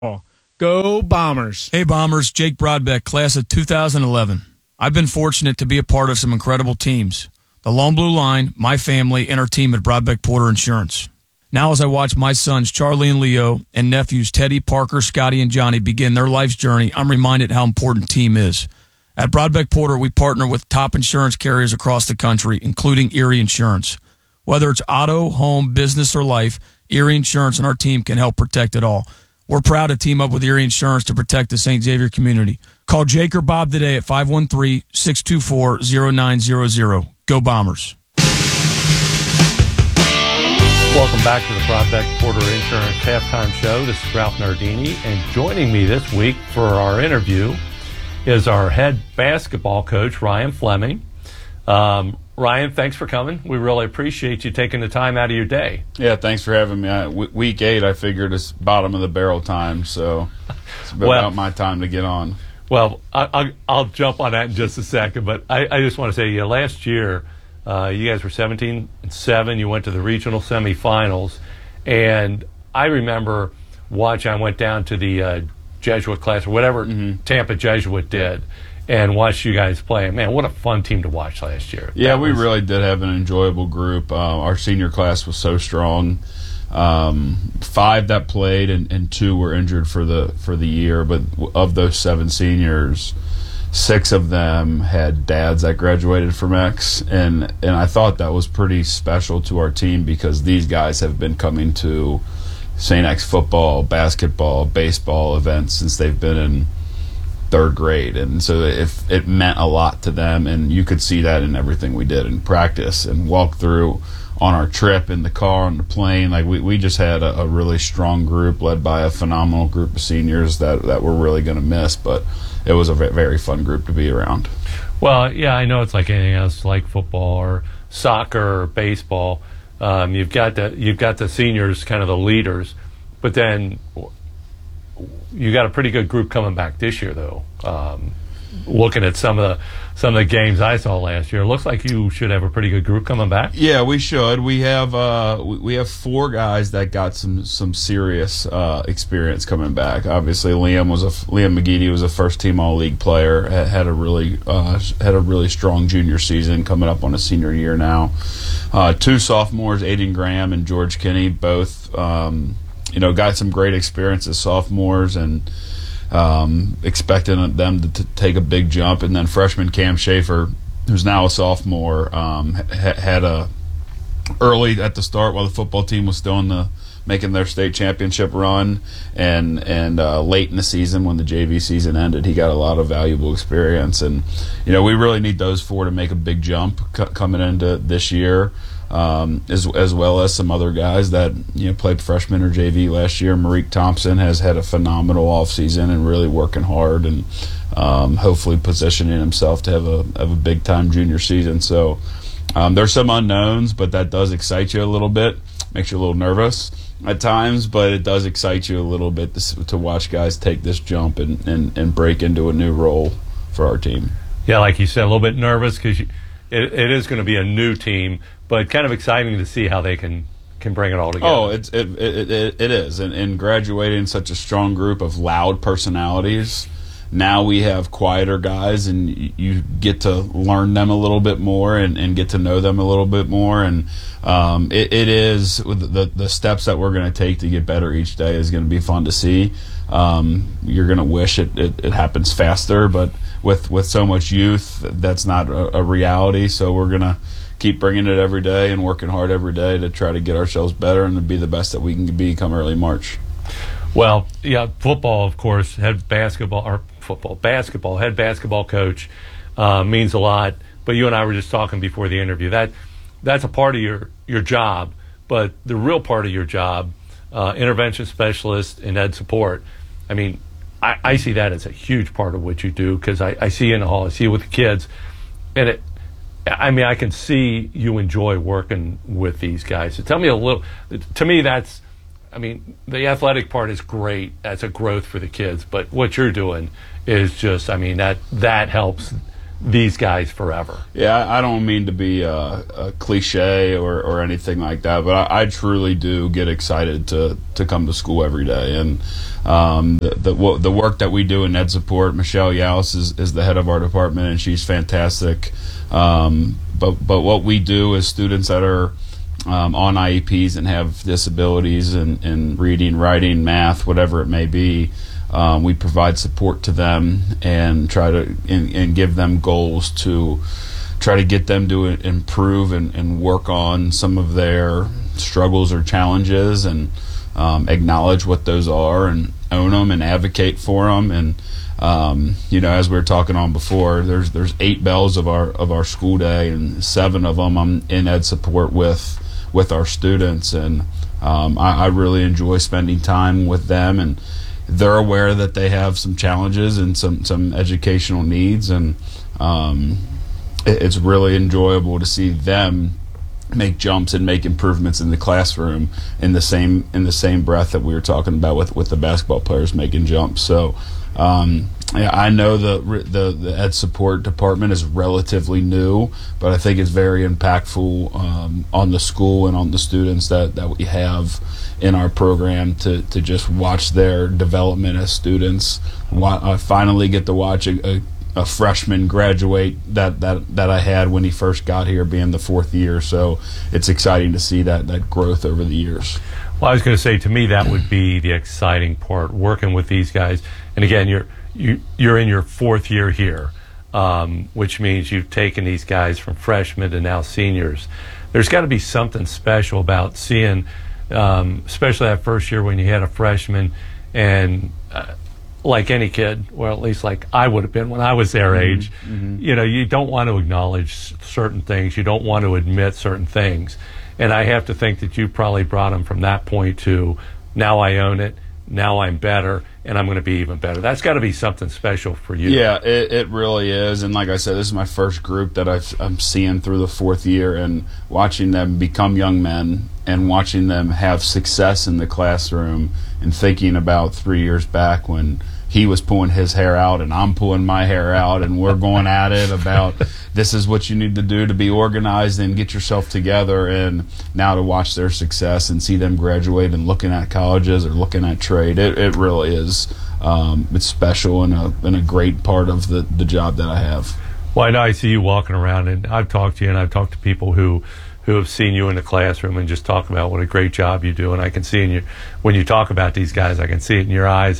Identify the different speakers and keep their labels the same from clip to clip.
Speaker 1: Go Bombers.
Speaker 2: Hey Bombers, Jake Broadbeck, class of 2011. I've been fortunate to be a part of some incredible teams. The Lone Blue Line, my family, and our team at Broadbeck Porter Insurance. Now as I watch my sons Charlie and Leo and nephews Teddy, Parker, Scotty, and Johnny begin their life's journey, I'm reminded how important team is. At Broadbeck Porter, we partner with top insurance carriers across the country, including Erie Insurance. Whether it's auto, home, business, or life, Erie Insurance and our team can help protect it all. We're proud to team up with Erie Insurance to protect the St. Xavier community. Call Jake or Bob today at 513-624-0900. Go Bombers.
Speaker 3: Welcome back to the Broadbeck Porter Insurance Halftime Show. This is Ralph Nardini, and joining me this week for our interview is our head basketball coach, Ryan Fleming. Ryan, thanks for coming. We really appreciate you taking the time out of your day.
Speaker 4: Yeah, thanks for having me. Week 8, I figured it's bottom of the barrel time, so it's about my time to get on.
Speaker 3: Well, I'll jump on that in just a second, but I just want to say, last year you guys were 17-7. You went to the regional semifinals, and I remember watching. I went down to the Jesuit class or whatever Tampa Jesuit did, and watched you guys play. Man, what a fun team to watch last year.
Speaker 4: Yeah, we really did have an enjoyable group. Our senior class was so strong. 5 that played and 2 were injured for the year. But of those 7 seniors, 6 of them had dads that graduated from X, and I thought that was pretty special to our team because these guys have been coming to St. X football, basketball, baseball events since they've been in 3rd grade, and so it meant a lot to them, and you could see that in everything we did in practice and walk through on our trip in the car, on the plane. Like we just had a really strong group led by a phenomenal group of seniors that we're really going to miss, but it was a very fun group to be around.
Speaker 3: Well, yeah, I know it's like anything else, like football or soccer or baseball. You've got the seniors, kind of the leaders, but then you got a pretty good group coming back this year, though. Looking at some of the games I saw last year, it looks like you should have a pretty good group coming back.
Speaker 4: Yeah, we should. We have 4 guys that got some serious experience coming back. Obviously, Liam McGeady was a first-team All-League player. Had a really strong junior season, coming up on a senior year now. 2 sophomores, Aiden Graham and George Kinney, both got some great experience as sophomores, and expecting them to take a big jump. And then freshman Cam Schaefer, who's now a sophomore, had a early at the start while the football team was still making their state championship run, and late in the season when the JV season ended, he got a lot of valuable experience. And we really need those 4 to make a big jump coming into this year. As well as some other guys that played freshman or JV last year. Marique Thompson has had a phenomenal offseason and really working hard, and hopefully positioning himself to have a big time junior season. So there's some unknowns, but that does excite you a little bit. Makes you a little nervous at times, but it does excite you a little bit to watch guys take this jump and break into a new role for our team.
Speaker 3: Yeah, like you said, a little bit nervous because it is going to be a new team, but kind of exciting to see how they can bring it all together.
Speaker 4: Oh, it is. And graduating such a strong group of loud personalities, now we have quieter guys, and you get to learn them a little bit more and get to know them a little bit more. And it is the steps that we're going to take to get better each day is going to be fun to see. You're going to wish it happens faster, but with so much youth, that's not a reality. So we're going to keep bringing it every day and working hard every day to try to get ourselves better and to be the best that we can be come early March.
Speaker 3: Well, yeah, football, of course, head basketball coach means a lot. But you and I were just talking before the interview. That's a part of your job, but the real part of your job, intervention specialist and ed support, I mean, I see that as a huge part of what you do because I see you in the hall, I see you with the kids, and I can see you enjoy working with these guys. So tell me a little. To me, the athletic part is great. That's a growth for the kids. But what you're doing is just, that helps these guys forever.
Speaker 4: Yeah, I don't mean to be a cliche or anything like that, but I truly do get excited to come to school every day. And the work that we do in Ed Support, Michelle Yaus is the head of our department, and she's fantastic. But what we do is students that are on IEPs and have disabilities in reading, writing, math, whatever it may be, we provide support to them and try to and give them goals to try to get them to improve and work on some of their struggles or challenges, and acknowledge what those are and own them and advocate for them. And as we were talking on before, there's 8 bells of our school day, and 7 of them I'm in Ed Support with our students, and I really enjoy spending time with them, and they're aware that they have some challenges and some educational needs, and it's really enjoyable to see them make jumps and make improvements in the classroom in the same breath that we were talking about with the basketball players making jumps. So I know the Ed Support department is relatively new, but I think it's very impactful on the school and on the students that we have in our program to just watch their development as students. I finally get to watch a freshman graduate that I had when he first got here, being the 4th year. So it's exciting to see that growth over the years.
Speaker 3: Well, I was going to say, to me, that would be the exciting part, working with these guys. And again, you're in your 4th year here, which means you've taken these guys from freshmen to now seniors. There's got to be something special about seeing, especially that first year when you had a freshman, and like any kid, or at least like I would have been when I was their age, you don't want to acknowledge certain things. You don't want to admit certain things. And I have to think that you probably brought them from that point to now I own it, now I'm better, and I'm going to be even better. That's got to be something special for you.
Speaker 4: Yeah, it really is. And like I said, this is my first group that I'm seeing through the 4th year, and watching them become young men and watching them have success in the classroom, and thinking about 3 years back when he was pulling his hair out and I'm pulling my hair out, and we're going at it about this is what you need to do to be organized and get yourself together. And now to watch their success and see them graduate and looking at colleges or looking at trade, it really is. It's special and a great part of the job that I have.
Speaker 3: Well, I know I see you walking around, and I've talked to you, and I've talked to people who have seen you in the classroom and just talk about what a great job you do. And I can see in you, when you talk about these guys, I can see it in your eyes,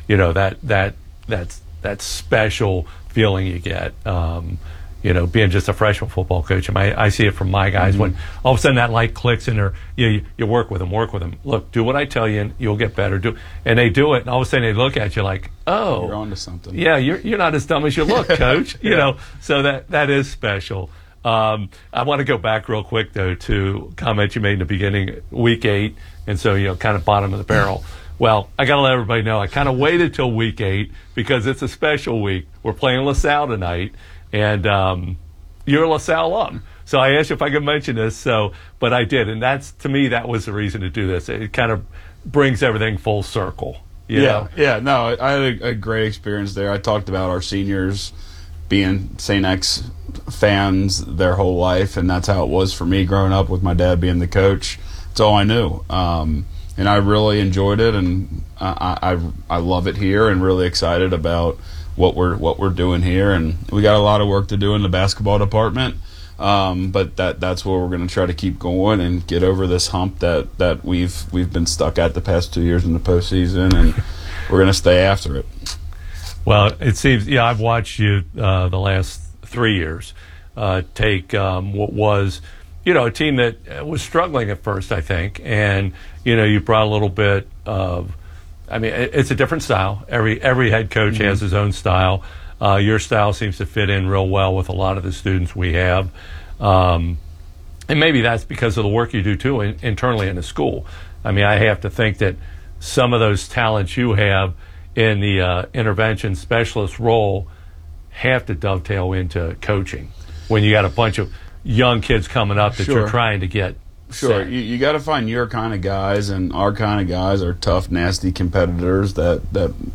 Speaker 3: that special feeling you get, being just a freshman football coach. I see it from my guys when all of a sudden that light clicks in there. You work with them. Look, do what I tell you, and you'll get better. And they do it, and all of a sudden they look at you like, oh,
Speaker 4: you're onto something.
Speaker 3: Yeah, you're not as dumb as you look, coach. So that is special. I want to go back real quick, though, to a comment you made in the beginning, week 8, and so, kind of bottom of the barrel. Well, I got to let everybody know, I kind of waited till week 8 because it's a special week. We're playing LaSalle tonight, and you're a LaSalle alum. So I asked you if I could mention this, but I did, and to me, that was the reason to do this. It kind of brings everything full circle.
Speaker 4: Yeah, no, I had a great experience there. I talked about our seniors being St. X fans their whole life, and that's how it was for me growing up with my dad being the coach. It's all I knew, and I really enjoyed it, and I love it here, and really excited about what we're doing here. And we got a lot of work to do in the basketball department, but that's where we're going to try to keep going and get over this hump that we've been stuck at the past 2 years in the postseason, and we're going to stay after it.
Speaker 3: Well, it seems, I've watched you the last 3 years take what was, a team that was struggling at first, I think, and, you brought a little bit of, it's a different style. Every head coach has his own style. Your style seems to fit in real well with a lot of the students we have. And maybe that's because of the work you do, too, internally in the school. I have to think that some of those talents you have in the intervention specialist role have to dovetail into coaching when you got a bunch of young kids coming up that you're trying to get
Speaker 4: Sure, you got to find your kind of guys, and our kind of guys are tough, nasty competitors that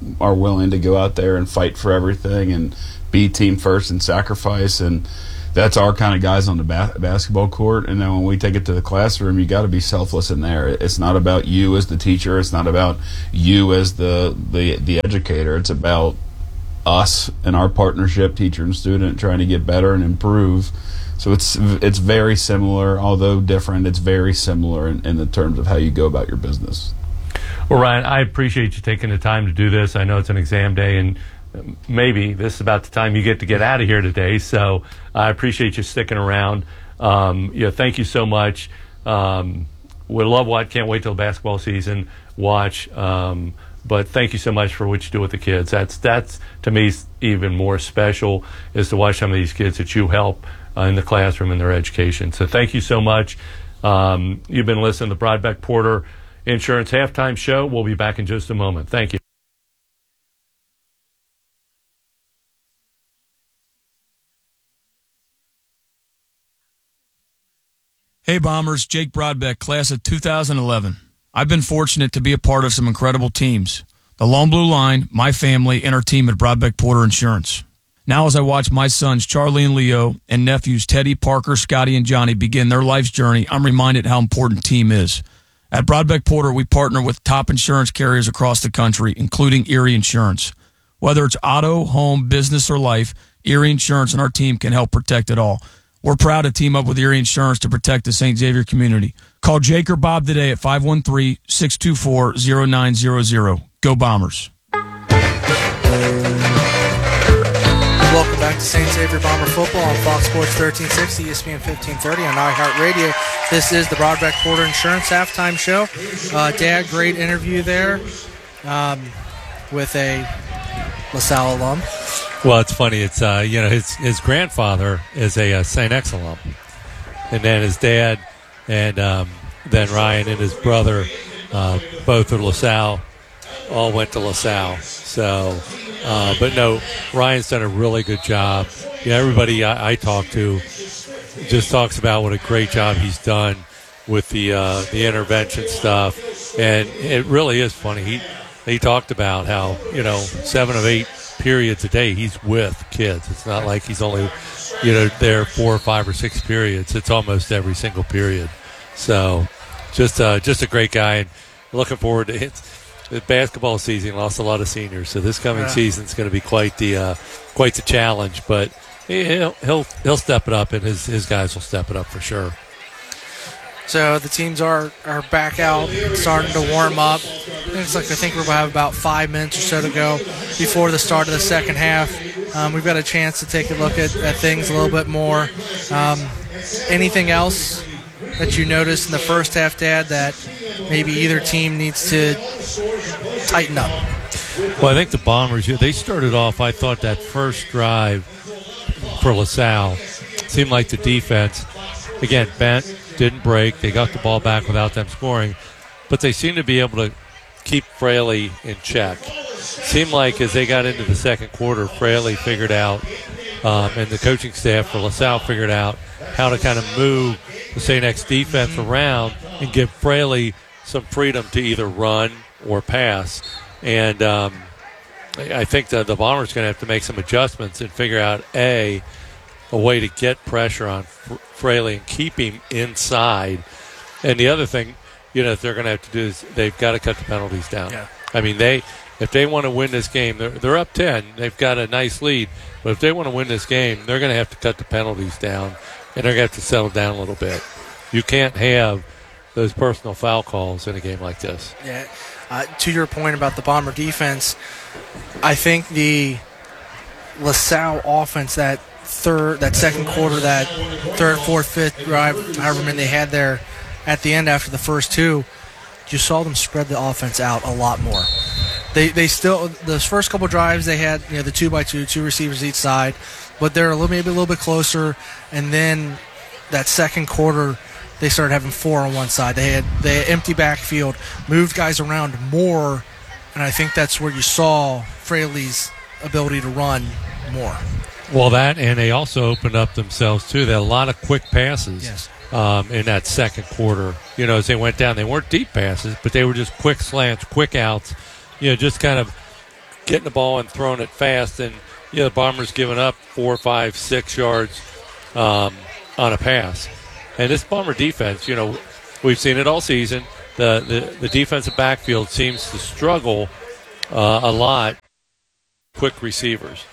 Speaker 4: are willing to go out there and fight for everything and be team first and sacrifice. And that's our kind of guys on the basketball court. And then when we take it to the classroom, you got to be selfless in there. It's not about you as the teacher. It's not about you as the educator. It's about us and our partnership, teacher and student, trying to get better and improve. So it's very similar, although different. It's very similar in the terms of how you go about your business.
Speaker 3: Well, Ryan, I appreciate you taking the time to do this. I know it's an exam day, and maybe this is about the time you get out of here today. So I appreciate you sticking around. Thank you so much. We love what. Can't wait till basketball season. Watch. But thank you so much for what you do with the kids. That's to me even more special, is to watch some of these kids that you help in the classroom and their education. So thank you so much. You've been listening to the Brodbeck Porter Insurance Halftime Show. We'll be back in just a moment. Thank you.
Speaker 2: Hey Bombers, Jake Brodbeck, class of 2011. I've been fortunate to be a part of some incredible teams. The Long Blue Line, my family, and our team at Brodbeck Porter Insurance. Now as I watch my sons Charlie and Leo and nephews Teddy, Parker, Scotty, and Johnny begin their life's journey, I'm reminded how important team is. At Brodbeck Porter, we partner with top insurance carriers across the country, including Erie Insurance. Whether it's auto, home, business, or life, Erie Insurance and our team can help protect it all. We're proud to team up with Erie Insurance to protect the St. Xavier community. Call Jake or Bob today at 513-624-0900. Go Bombers.
Speaker 1: Welcome back to St. Xavier Bomber Football on Fox Sports 1360, ESPN 1530 on iHeartRadio. This is the Brodbeck Porter Insurance Halftime Show. Dad, great interview there with a LaSalle alum.
Speaker 5: Well, it's funny. It's his grandfather is a St. X alum, and then his dad, and then Ryan and his brother, both are LaSalle. All went to LaSalle. So, but no, Ryan's done a really good job. Everybody I talk to just talks about what a great job he's done with the intervention stuff, and it really is funny. He talked about how 7 of 8 periods a day he's with kids. It's not like he's only there 4 or 5 or 6 periods. It's almost every single period. So just a great guy, and looking forward to it. The basketball season lost a lot of seniors, so this coming season is going to be quite the challenge. But he'll step it up, and his guys will step it up for sure.
Speaker 1: So the teams are back out, starting to warm up. I think we're going to have about 5 minutes or so to go before the start of the second half. We've got a chance to take a look at things a little bit more. Anything else that you noticed in the first half, Dad, that maybe either team needs to tighten up?
Speaker 5: Well, I think the Bombers, they started off, I thought that first drive for LaSalle seemed like the defense, again, bent, didn't break. They got the ball back without them scoring, but they seemed to be able to keep Fraley in check. Seemed like as they got into the second quarter, Fraley figured out, and the coaching staff for LaSalle figured out how to kind of move the St. X defense around and give Fraley some freedom to either run or pass. And I think that the Bombers are going to have to make some adjustments and figure out, a way to get pressure on Fraley and keep him inside. And the other thing, they're going to have to do is they've got to cut the penalties down.
Speaker 1: Yeah.
Speaker 5: I mean, if they want to win this game, they're up 10. They've got a nice lead. But if they want to win this game, they're going to have to cut the penalties down, and they're going to have to settle down a little bit. You can't have those personal foul calls in a game like this.
Speaker 1: Yeah. To your point about the Bomber defense, I think the LaSalle offense, that second quarter, that third, fourth, fifth drive, however many they had there at the end after the first two, you saw them spread the offense out a lot more. They still, those first couple drives, they had the 2x2, 2 receivers each side, but they're maybe a little bit closer. And then that second quarter, they started having 4 on one side. They had empty backfield, moved guys around more, and I think that's where you saw Fraley's ability to run more.
Speaker 5: Well, that, and they also opened up themselves too. They had a lot of quick passes.
Speaker 1: Yes.
Speaker 5: In that second quarter, as they went down, they weren't deep passes, but they were just quick slants, quick outs, just kind of getting the ball and throwing it fast. And, the Bombers giving up 4, 5, 6 yards on a pass. And this Bomber defense, we've seen it all season. The defensive backfield seems to struggle a lot. Quick receivers.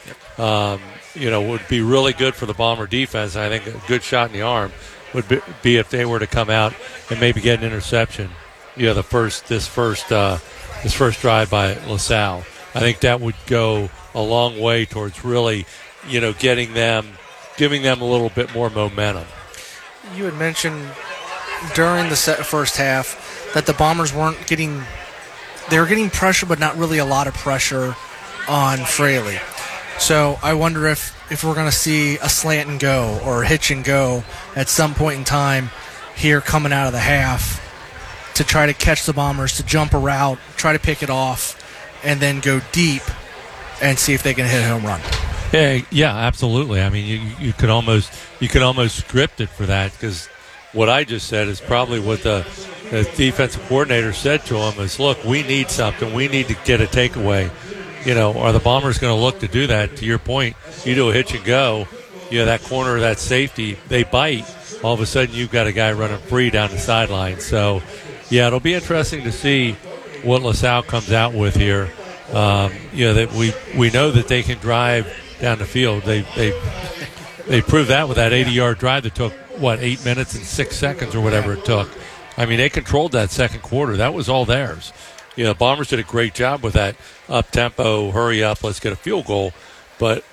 Speaker 5: Would be really good for the Bomber defense. I think a good shot in the arm would be if they were to come out and maybe get an interception. This first drive by LaSalle. I think that would go a long way towards really, giving them a little bit more momentum.
Speaker 1: You had mentioned during the first half that the Bombers they were getting pressure, but not really a lot of pressure on Fraley. So I wonder if we're going to see a slant and go or a hitch and go at some point in time here coming out of the half to try to catch the Bombers, to jump a route, try to pick it off, and then go deep and see if they can hit a home run.
Speaker 5: Yeah, absolutely. I mean, you could almost script it for that, because what I just said is probably what the defensive coordinator said to him is, look, we need something. We need to get a takeaway. Are the Bombers going to look to do that? To your point, you do a hitch and go, that corner, that safety, they bite. All of a sudden, you've got a guy running free down the sideline. So, yeah, it'll be interesting to see what LaSalle comes out with here. That we know that they can drive down the field. They proved that with that 80-yard drive that took, 8 minutes and 6 seconds or whatever it took. I mean, they controlled that second quarter. That was all theirs. Bombers did a great job with that up-tempo, hurry up, let's get a field goal. But,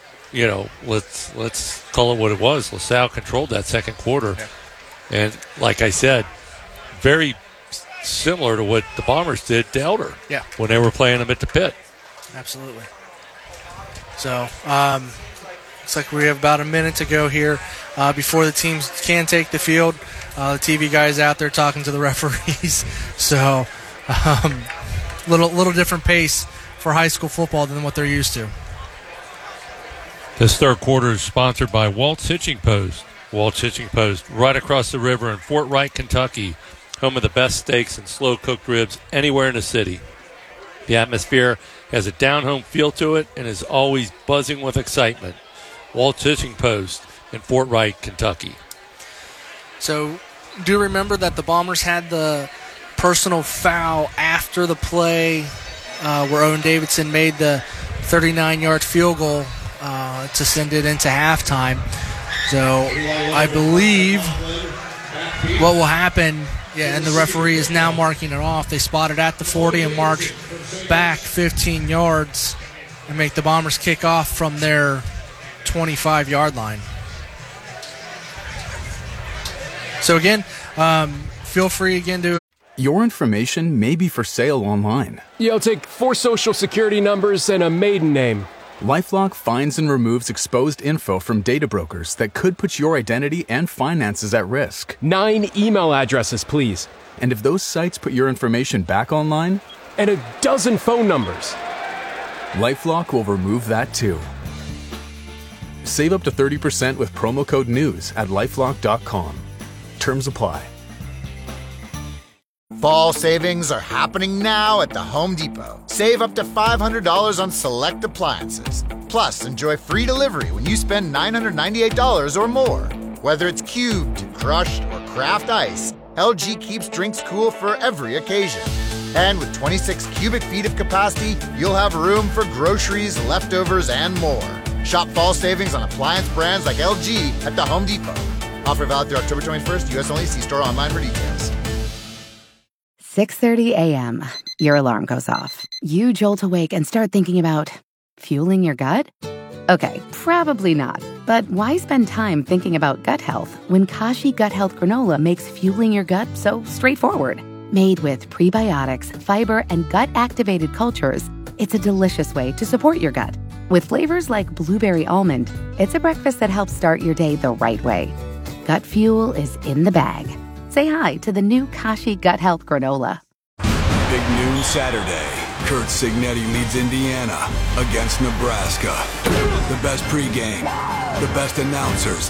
Speaker 5: let's call it what it was. LaSalle controlled that second quarter. Yeah. And like I said, very similar to what the Bombers did to Elder when they were playing them at the pit.
Speaker 1: Absolutely. So, looks like we have about a minute to go here before the teams can take the field. The TV guys out there talking to the referees. So, little different pace for high school football than what they're used to.
Speaker 5: This third quarter is sponsored by Walt's Hitching Post. Walt's Hitching Post, right across the river in Fort Wright, Kentucky, home of the best steaks and slow-cooked ribs anywhere in the city. The atmosphere has a down-home feel to it and is always buzzing with excitement. Walt's Hitching Post in Fort Wright, Kentucky.
Speaker 1: So, do remember that the Bombers had the personal foul after the play where Owen Davidson made the 39-yard field goal to send it into halftime. So I believe what will happen, and the referee is now marking it off. They spot it at the 40 and march back 15 yards and make the Bombers kick off from their 25-yard line. So again, feel free again to...
Speaker 6: Your information may be for sale online.
Speaker 7: Yeah, I'll take 4 social security numbers and a maiden name.
Speaker 6: LifeLock finds and removes exposed info from data brokers that could put your identity and finances at risk.
Speaker 7: 9 email addresses, please.
Speaker 6: And if those sites put your information back online...
Speaker 7: And a dozen phone numbers.
Speaker 6: LifeLock will remove that too. Save up to 30% with promo code NEWS at LifeLock.com. Terms apply.
Speaker 8: Fall savings are happening now at the Home Depot. Save up to $500 on select appliances. Plus, enjoy free delivery when you spend $998 or more. Whether it's cubed, crushed, or craft ice, LG keeps drinks cool for every occasion. And with 26 cubic feet of capacity, you'll have room for groceries, leftovers, and more. Shop fall savings on appliance brands like LG at the Home Depot. Offer valid through October 21st, U.S. only. See store online for details.
Speaker 9: 6:30 a.m. Your alarm goes off. You jolt awake and start thinking about fueling your gut? Okay, probably not. But why spend time thinking about gut health when Kashi Gut Health Granola makes fueling your gut so straightforward? Made with prebiotics, fiber, and gut-activated cultures, it's a delicious way to support your gut. With flavors like blueberry almond, it's a breakfast that helps start your day the right way. Gut fuel is in the bag. Say hi to the new Kashi Gut Health Granola.
Speaker 10: Big noon Saturday. Kurt Signetti leads Indiana against Nebraska. The best pregame, the best announcers.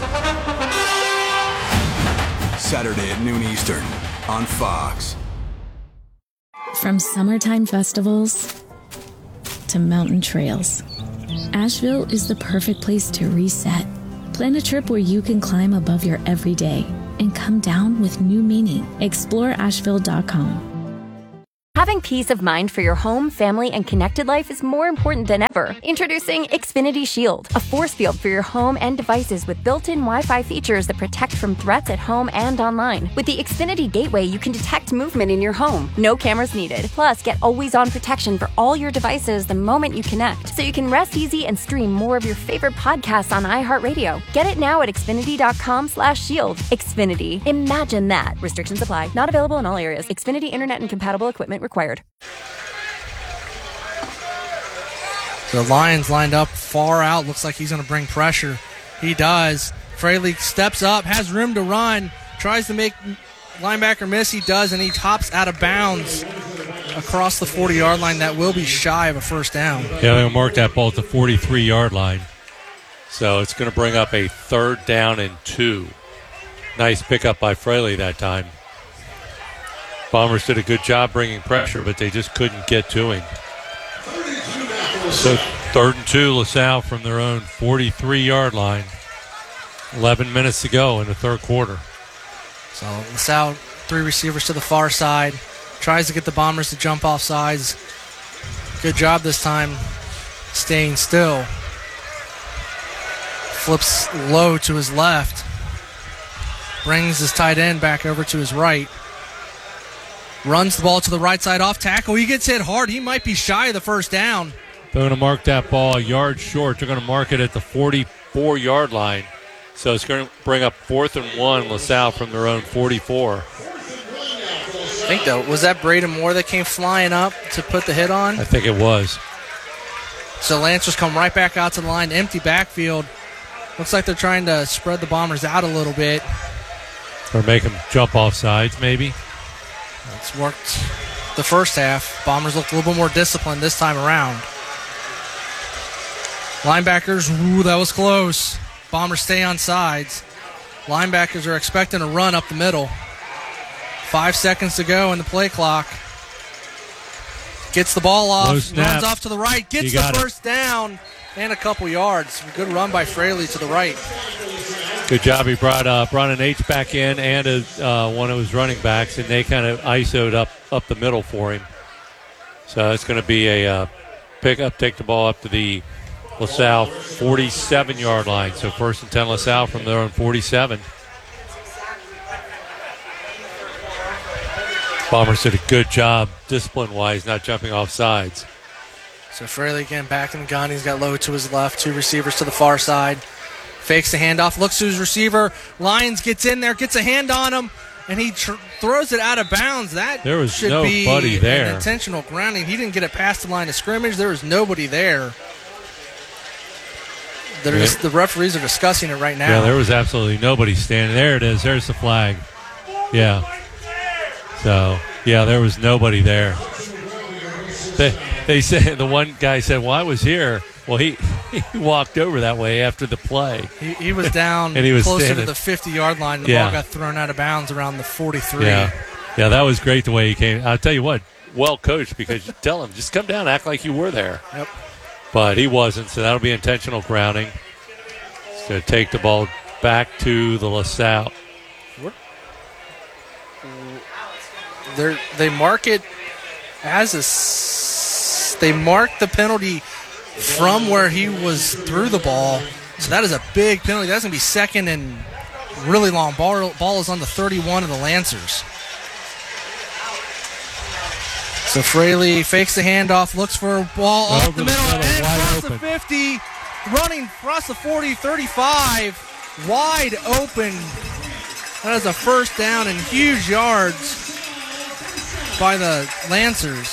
Speaker 10: Saturday at noon Eastern on Fox.
Speaker 11: From summertime festivals to mountain trails. Asheville is the perfect place to reset. Plan a trip where you can climb above your everyday and come down with new meaning. Explore Asheville.com.
Speaker 12: Having peace of mind for your home, family, and connected life is more important than ever. Introducing Xfinity Shield, a force field for your home and devices with built-in Wi-Fi features that protect from threats at home and online. With the Xfinity Gateway, you can detect movement in your home. No cameras needed. Plus, get always-on protection for all your devices the moment you connect, so you can rest easy and stream more of your favorite podcasts on iHeartRadio. Get it now at Xfinity.com/shield. Xfinity. Imagine that. Restrictions apply. Not available in all areas. Xfinity Internet and compatible equipment required.
Speaker 1: The Lions lined up far out. Looks like he's going to bring pressure. He does. Fraley steps up, has room to run, tries to make linebacker miss. He does, and he hops out of bounds across the 40-yard line. That will be shy of a first down.
Speaker 5: Yeah, they're going to mark that ball at the 43-yard line. So it's going to bring up a 3rd down and 2. Nice pickup by Fraley that time. Bombers did a good job bringing pressure, but they just couldn't get to him. So 3rd and 2, LaSalle from their own 43-yard line. 11 minutes to go in the third quarter.
Speaker 1: So LaSalle, 3 receivers to the far side. Tries to get the Bombers to jump off sides. Good job this time staying still. Flips low to his left. Brings his tight end back over to his right. Runs the ball to the right side off tackle. He gets hit hard. He might be shy of the first down.
Speaker 5: They're going to mark that ball a yard short. They're going to mark it at the 44-yard line. So it's going to bring up 4th and 1, LaSalle from their own 44.
Speaker 1: I think, though, was that Braden Moore that came flying up to put the hit on?
Speaker 5: I think it was.
Speaker 1: So Lancers come right back out to the line. Empty backfield. Looks like they're trying to spread the Bombers out a little bit.
Speaker 5: Or make them jump off sides, maybe.
Speaker 1: It's worked the first half. Bombers looked a little bit more disciplined this time around. Linebackers, ooh, that was close. Bombers stay on sides. Linebackers are expecting a run up the middle. 5 seconds to go in the play clock. Gets the ball off, runs off to the right, gets the first down, and a couple yards. Good run by Fraley to the right.
Speaker 5: Good job. He brought Ron H back in and one of his running backs, and they kind of ISO'd up the middle for him. So it's going to be a pick up, take the ball up to the LaSalle 47-yard line. So 1st and 10 LaSalle from their own 47. Bombers did a good job discipline-wise, not jumping off sides.
Speaker 1: So Fraley again back in the gun. He's got low to his left, 2 receivers to the far side. Fakes the handoff, looks to his receiver. Lyons gets in there, gets a hand on him, and he throws it out of bounds. That
Speaker 5: there was
Speaker 1: should
Speaker 5: nobody
Speaker 1: be
Speaker 5: there.
Speaker 1: An intentional grounding. He didn't get it past the line of scrimmage. There was nobody there. The referees are discussing it right now.
Speaker 5: Yeah, there was absolutely nobody standing. There it is. There's the flag. Yeah. So, yeah, there was nobody there. They said, the one guy said, well, I was here. Well, he walked over that way after the play.
Speaker 1: He was down
Speaker 5: and he was
Speaker 1: closer
Speaker 5: standing
Speaker 1: to the 50-yard line. The ball got thrown out of bounds around the 43.
Speaker 5: Yeah, that was great the way he came. I'll tell you what, well coached, because you tell him, just come down, act like you were there.
Speaker 1: Yep.
Speaker 5: But he wasn't, so that'll be intentional grounding. He's going to take the ball back to the LaSalle.
Speaker 1: They mark it as they mark the penalty from where he was through the ball. So that is a big penalty. That's going to be second and really long. Ball is on the 31 of the Lancers. So Fraley fakes the handoff, looks for a ball up the middle, and across the 50, running across the 40, 35, wide open. That is a first down and huge yards by the Lancers.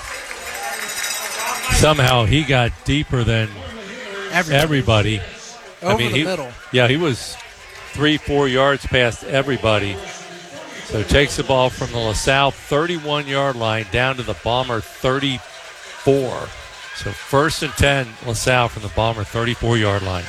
Speaker 5: Somehow he got deeper than everybody.
Speaker 1: Over the middle.
Speaker 5: Yeah, he was 3-4 yards past everybody. So takes the ball from the LaSalle 31-yard line down to the Bomber 34. So 1st and 10 LaSalle from the Bomber 34-yard line.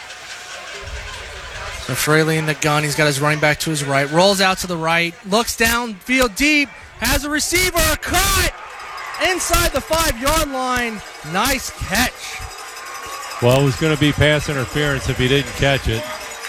Speaker 1: So Fraley in the gun. He's got his running back to his right. Rolls out to the right. Looks downfield deep. Has a receiver. A cut. inside the 5-yard line. Nice catch.
Speaker 5: Well, it was going to be pass interference if he didn't catch it.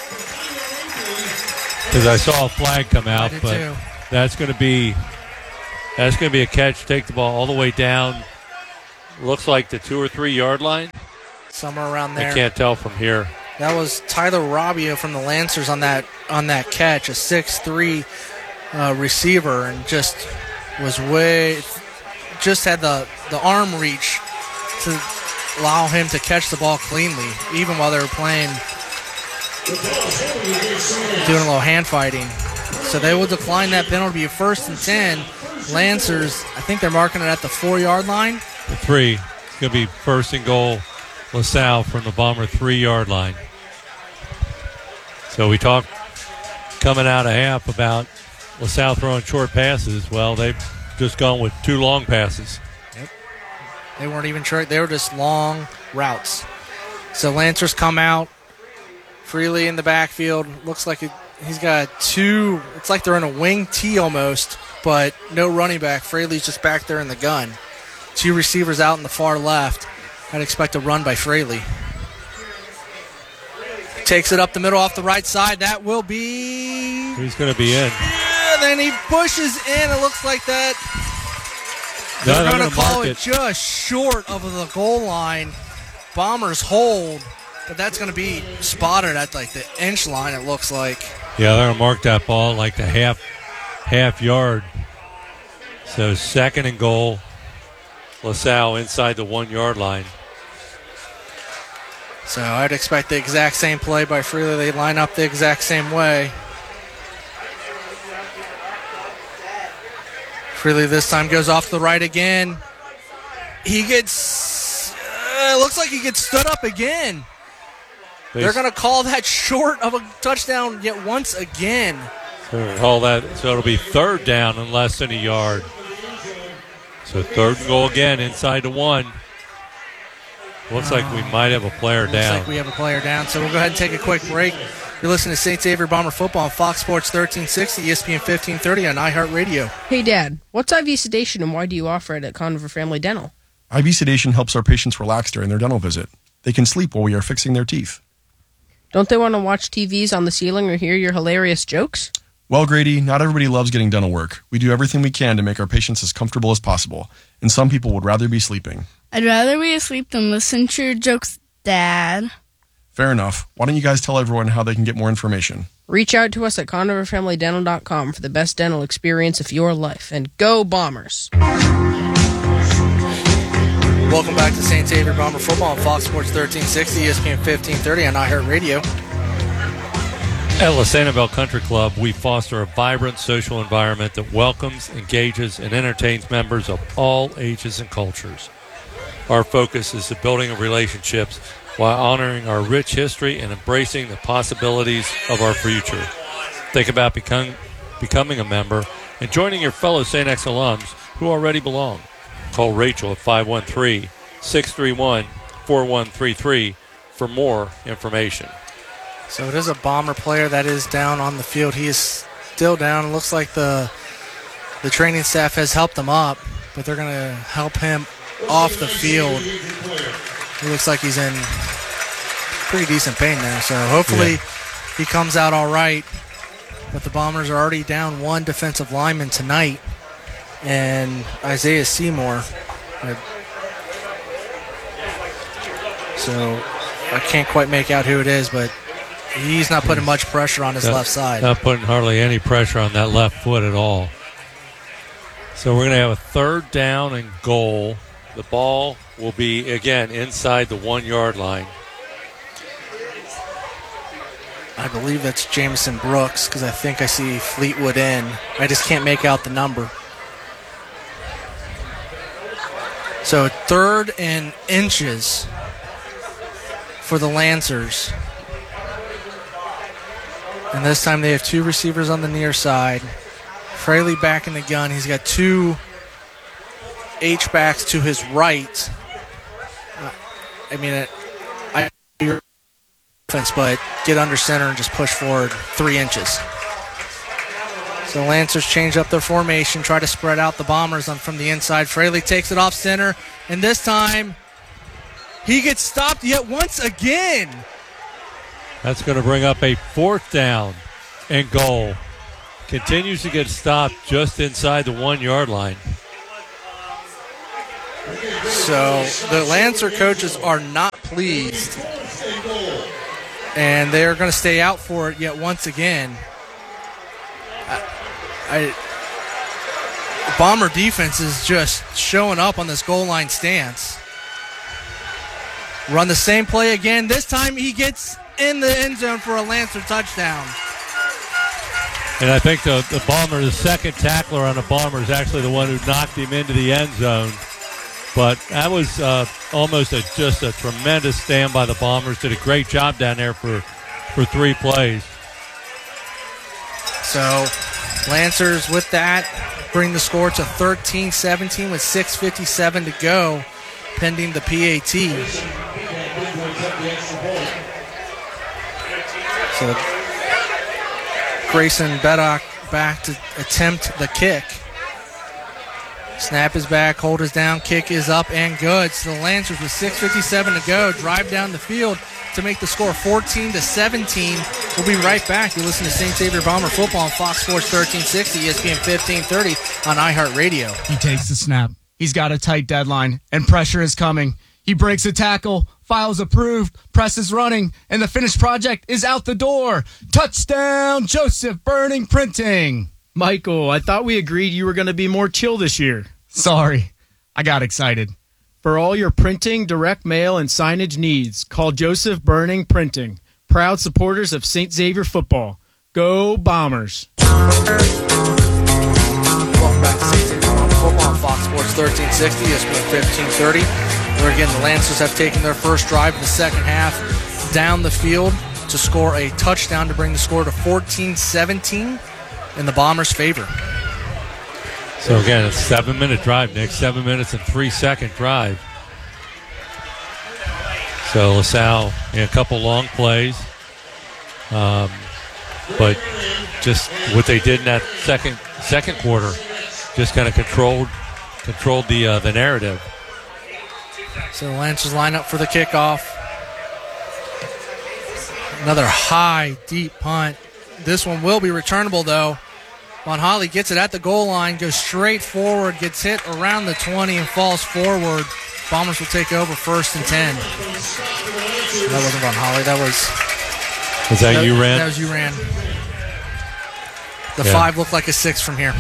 Speaker 5: Because I saw a flag come out, but
Speaker 1: too.
Speaker 5: that's going to be a catch. Take the ball all the way down. Looks like the 2 or 3 yard line.
Speaker 1: Somewhere around there.
Speaker 5: I can't tell from here.
Speaker 1: That was Tyler Robbio from the Lancers on that catch, a 6'3" receiver, and just had the arm reach to allow him to catch the ball cleanly, even while they were doing a little hand fighting. So they will decline that penalty. 1st and 10. Lancers, I think they're marking it at the 4-yard line.
Speaker 5: The 3. It's going to be 1st and goal. LaSalle from the Bomber 3-yard line. So we talked coming out of half about LaSalle throwing short passes. Well, they've just gone with 2 long passes.
Speaker 1: Yep. They weren't even short. They were just long routes. So Lancers come out. Freely in the backfield. Looks like he's got 2. It's like they're in a wing T almost, but no running back. Fraley's just back there in the gun. 2 receivers out in the far left. I'd expect a run by Fraley. Takes it up the middle off the right side. That will be...
Speaker 5: He's going to be in.
Speaker 1: Yeah, then he pushes in. It looks like that. They're going to call it just short of the goal line. Bombers hold, but that's going to be spotted at like the inch line, it looks like.
Speaker 5: Yeah, they're going to mark that ball like the half yard. So 2nd and goal. LaSalle inside the 1-yard line.
Speaker 1: So I'd expect the exact same play by Freely. They line up the exact same way. Freely this time goes off the right again. He gets, looks like he gets stood up again. They're going to call that short of a touchdown yet once again.
Speaker 5: Call that, so it'll be 3rd down and less than a yard. So 3rd and goal again inside the 1. Looks like we might have a player down.
Speaker 1: Looks like we have a player down. So we'll go ahead and take a quick break. You're listening to St. Xavier Bomber Football on Fox Sports 1360, ESPN 1530 on iHeartRadio.
Speaker 13: Hey, Dad, what's IV sedation and why do you offer it at Conover Family Dental?
Speaker 14: IV sedation helps our patients relax during their dental visit. They can sleep while we are fixing their teeth.
Speaker 13: Don't they want to watch TVs on the ceiling or hear your hilarious jokes?
Speaker 14: Well, Grady, not everybody loves getting dental work. We do everything we can to make our patients as comfortable as possible, and some people would rather be sleeping.
Speaker 15: I'd rather be asleep than listen to your jokes, Dad.
Speaker 14: Fair enough. Why don't you guys tell everyone how they can get more information?
Speaker 13: Reach out to us at ConoverFamilyDental.com for the best dental experience of your life. And go Bombers!
Speaker 1: Welcome back to St. Xavier Bomber Football on Fox Sports 1360, ESPN 1530 on iHeartRadio.
Speaker 5: At La Sanibel Country Club, we foster a vibrant social environment that welcomes, engages, and entertains members of all ages and cultures. Our focus is the building of relationships while honoring our rich history and embracing the possibilities of our future. Think about becoming a member and joining your fellow St. X alums who already belong. Call Rachel at 513-631-4133 for more information.
Speaker 1: So it is a Bomber player that is down on the field. He is still down. It looks like the training staff has helped him up, but they're going to help him off the field. He looks like he's in pretty decent pain there. So hopefully he comes out all right. But the Bombers are already down 1 defensive lineman tonight, and Isaiah Seymour. So I can't quite make out who it is, but he's not putting much pressure on his left side.
Speaker 5: Not putting hardly any pressure on that left foot at all. So we're going to have a 3rd down and goal. The ball will be, again, inside the 1-yard line.
Speaker 1: I believe that's Jamison Brooks because I think I see Fleetwood in. I just can't make out the number. So 3rd and inches for the Lancers. And this time they have 2 receivers on the near side. Fraley back in the gun. He's got 2 H-backs to his right. I offense, but get under center and just push forward 3 inches. So the Lancers change up their formation, try to spread out the Bombers from the inside. Fraley takes it off center, and this time he gets stopped yet once again.
Speaker 5: That's going to bring up a 4th down and goal. Continues to get stopped just inside the 1-yard line.
Speaker 1: So the Lancer coaches are not pleased, and they're going to stay out for it yet once again. Bomber defense is just showing up on this goal line stance. Run the same play again. This time he gets in the end zone for a Lancer touchdown.
Speaker 5: And I think the Bomber, the second tackler on the Bomber, is actually the one who knocked him into the end zone. But that was almost just a tremendous stand by the Bombers. Did a great job down there for 3 plays.
Speaker 1: So Lancers with that bring the score to 13-17 with 6:57 to go, pending the PAT. So Grayson Beddock back to attempt the kick. Snap is back, hold is down, kick is up and good. So the Lancers with 6:57 to go drive down the field to make the score 14-17. We'll be right back. You listen to St. Xavier Bomber football on Fox Sports 1360, ESPN 1530 on iHeartRadio.
Speaker 16: He takes the snap. He's got a tight deadline, and pressure is coming. He breaks a tackle, files approved, press is running, and the finished project is out the door. Touchdown, Joseph Burning Printing.
Speaker 17: Michael, I thought we agreed you were going to be more chill this year.
Speaker 16: Sorry, I got excited.
Speaker 17: For all your printing, direct mail, and signage needs, call Joseph Burning Printing. Proud supporters of St. Xavier football. Go Bombers.
Speaker 1: Welcome back to St. Xavier Bomber football on Fox Sports 1360, ESPN 1530. Where again, the Lancers have taken their first drive in the second half down the field to score a touchdown to bring the score to 14-17 in the Bombers' favor.
Speaker 5: So again, it's a 7-minute drive, Nick. 7 minutes and 3-second drive. So LaSalle in a couple long plays. But just what they did in that second quarter just kind of controlled the narrative.
Speaker 1: So the Lancers line up for the kickoff. Another high, deep punt. This one will be returnable, though. Von Holly gets it at the goal line, goes straight forward, gets hit around the 20 and falls forward. Bombers will take over 1st and 10. That wasn't Von Holly. That was...
Speaker 5: Was that you, Ran?
Speaker 1: That was you, Ran. The 5 looked like a 6 from here.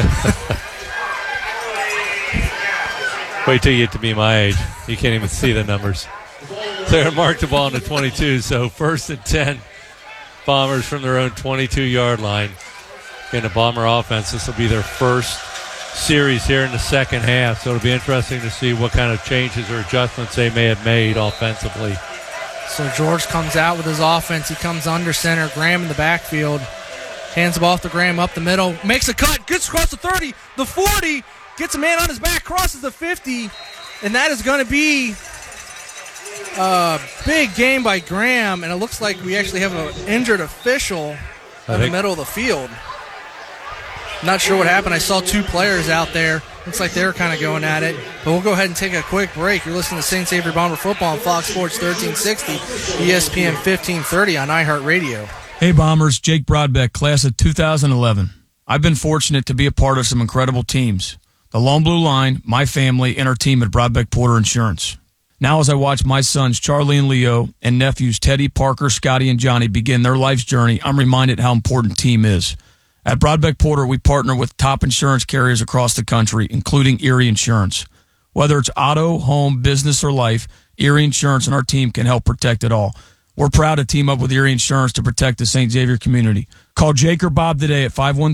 Speaker 5: Wait till you get to be my age. You can't even see the numbers. They're marked the ball on the 22, so 1st and 10. Bombers from their own 22-yard line. In the Bomber offense, this will be their first series here in the second half, so it'll be interesting to see what kind of changes or adjustments they may have made offensively.
Speaker 1: So George comes out with his offense. He comes under center. Graham in the backfield. Hands the ball off to Graham up the middle. Makes a cut. Gets across the 30, the 40. Gets a man on his back. Crosses the 50. And that is going to be a big game by Graham. And it looks like we actually have an injured official in the middle of the field. Not sure what happened. I saw 2 players out there. Looks like they were kind of going at it. But we'll go ahead and take a quick break. You're listening to St. Xavier Bomber football on Fox Sports 1360, ESPN 1530 on iHeartRadio.
Speaker 2: Hey Bombers, Jake Broadbeck, class of 2011. I've been fortunate to be a part of some incredible teams. The Lone Blue Line, my family, and our team at Broadbeck Porter Insurance. Now as I watch my sons Charlie and Leo and nephews Teddy, Parker, Scotty, and Johnny begin their life's journey, I'm reminded how important team is. At Broadbeck Porter, we partner with top insurance carriers across the country, including Erie Insurance. Whether it's auto, home, business, or life, Erie Insurance and our team can help protect it all. We're proud to team up with Erie Insurance to protect the St. Xavier community. Call Jake or Bob today at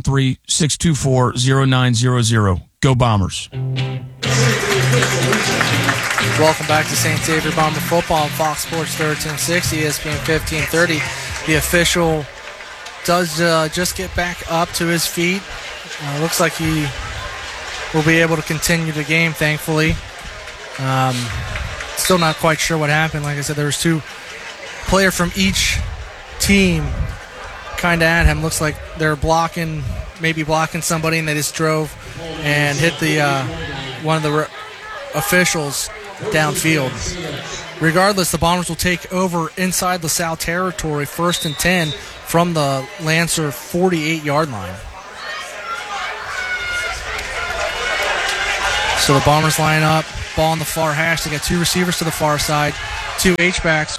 Speaker 2: 513-624-0900. Go Bombers.
Speaker 1: Welcome back to St. Xavier Bomber football on Fox Sports 1360, ESPN 1530. The official does just get back up to his feet. Looks like he will be able to continue the game, thankfully. Still not quite sure what happened. Like I said, there was 2 players from each team kind of at him. Looks like they're blocking maybe blocking somebody, and they just drove and hit the one of the officials downfield. Regardless, the Bombers will take over inside LaSalle territory, 1st and 10 from the Lancer 48-yard line. So the Bombers line up, ball on the far hash. They got 2 receivers to the far side, 2 H-backs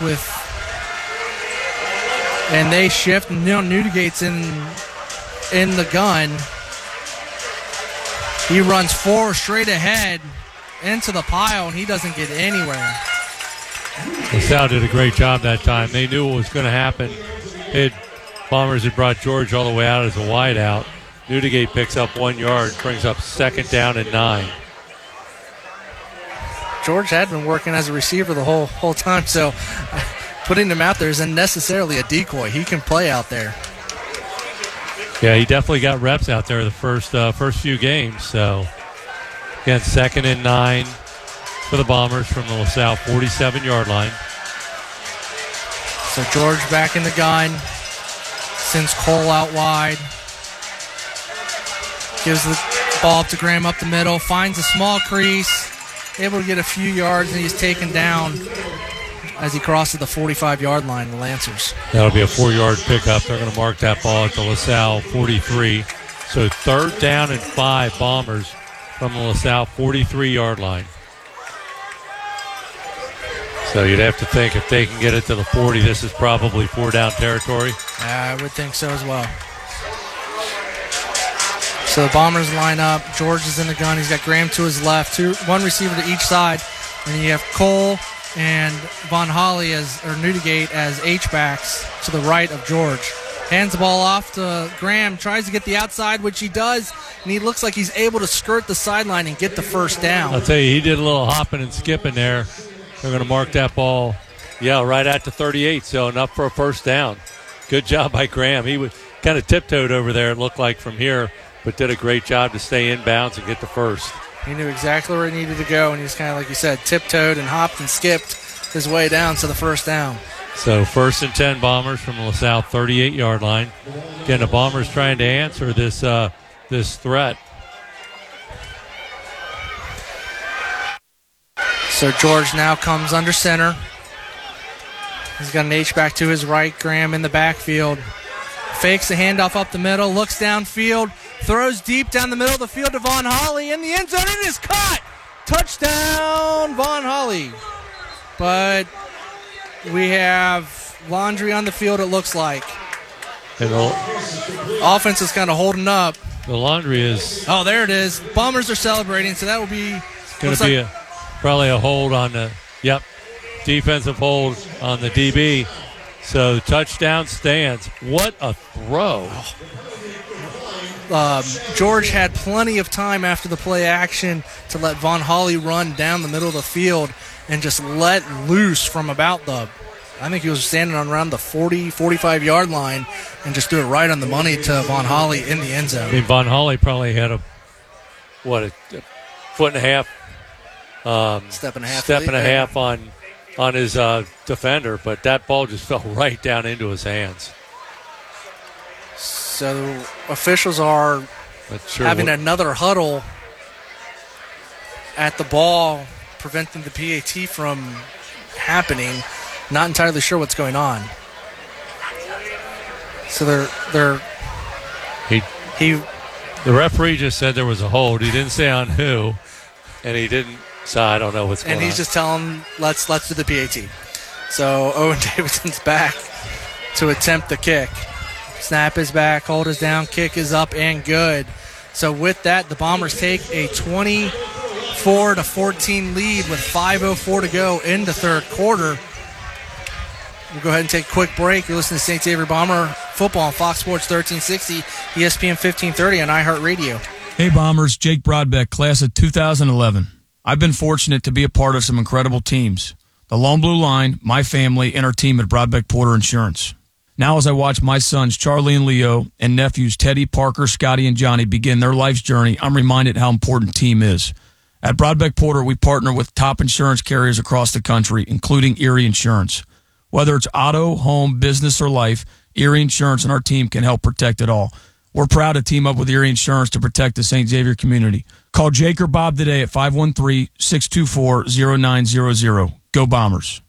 Speaker 1: and they shift. Newdigate's in the gun. He runs 4 straight ahead into the pile, and he doesn't get anywhere.
Speaker 5: LaSalle did a great job that time. They knew what was going to happen. Bombers had brought George all the way out as a wideout. Newdigate picks up 1 yard, brings up 2nd down and 9.
Speaker 1: George had been working as a receiver the whole time, so putting him out there isn't necessarily a decoy. He can play out there.
Speaker 5: Yeah, he definitely got reps out there the first few games. So, again, 2nd and 9 for the Bombers from the LaSalle 47-yard line.
Speaker 1: So George back in the gun. Sends Cole out wide. Gives the ball up to Graham up the middle. Finds a small crease. Able to get a few yards, and he's taken down as he crosses the 45-yard line, the Lancers.
Speaker 5: That'll be a 4-yard pickup. They're going to mark that ball at the LaSalle 43. So 3rd down and 5 Bombers from the LaSalle 43-yard line. So you'd have to think if they can get it to the 40, this is probably 4-down territory.
Speaker 1: I would think so as well. So the Bombers line up. George is in the gun. He's got Graham to his left, 1 receiver to each side. And then you have Cole and Von Holly or Newdigate as H-backs to the right of George. Hands the ball off to Graham, tries to get the outside, which he does, and he looks like he's able to skirt the sideline and get the 1st down.
Speaker 5: I'll tell you, he did a little hopping and skipping there. They're going to mark that ball, right at the 38, so enough for a 1st down. Good job by Graham. He was kind of tiptoed over there, it looked like, from here, but did a great job to stay inbounds and get the 1st.
Speaker 1: He knew exactly where he needed to go, and he's kind of, like you said, tiptoed and hopped and skipped his way down to the 1st down.
Speaker 5: So 1st and 10 Bombers from the LaSalle 38-yard line. Again, the Bombers trying to answer this threat.
Speaker 1: So George now comes under center. He's got an H-back to his right. Graham in the backfield. Fakes the handoff up the middle. Looks downfield. Throws deep down the middle of the field to Von Holly. In the end zone, it is caught. Touchdown, Von Holly. But we have laundry on the field, it looks like.
Speaker 5: And the
Speaker 1: offense is kind of holding up.
Speaker 5: The laundry is...
Speaker 1: Oh, there it is. Bombers are celebrating, so that will be...
Speaker 5: going to be probably a hold on the... Yep, defensive hold on the DB. So touchdown stands. What a throw.
Speaker 1: George had plenty of time after the play action to let Von Holly run down the middle of the field and just let loose from about I think he was standing on around the 40, 45-yard line and just threw it right on the money to Von Holly in the end zone.
Speaker 5: I mean, Von Holly probably had a foot and a half,
Speaker 1: step and
Speaker 5: a half on his defender, but that ball just fell right down into his hands.
Speaker 1: So officials are having another huddle at the ball, preventing the PAT from happening. Not entirely sure what's going on. So the
Speaker 5: referee just said there was a hold. He didn't say on who, and he didn't. So I don't know what's going on.
Speaker 1: And he's just telling let's do the PAT. So Owen Davidson's back to attempt the kick. Snap is back, hold is down, kick is up and good. So with that, the Bombers take a 24-14 lead with 5:04 to go in the third quarter. We'll go ahead and take a quick break. You're listening to St. Xavier Bomber football on Fox Sports 1360, ESPN 1530 on iHeartRadio.
Speaker 2: Hey Bombers, Jake Brodbeck, class of 2011. I've been fortunate to be a part of some incredible teams. The Lone Blue Line, my family, and our team at Brodbeck Porter Insurance. Now as I watch my sons Charlie and Leo and nephews Teddy, Parker, Scotty, and Johnny begin their life's journey, I'm reminded how important team is. At Brodbeck Porter, we partner with top insurance carriers across the country, including Erie Insurance. Whether it's auto, home, business, or life, Erie Insurance and our team can help protect it all. We're proud to team up with Erie Insurance to protect the St. Xavier community. Call Jake or Bob today at 513-624-0900. Go Bombers.